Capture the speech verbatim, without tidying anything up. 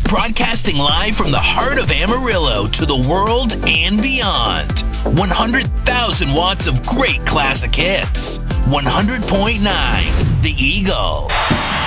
Broadcasting live from the heart of Amarillo to the world and beyond. one hundred thousand watts of great classic hits. one hundred point nine The Eagle.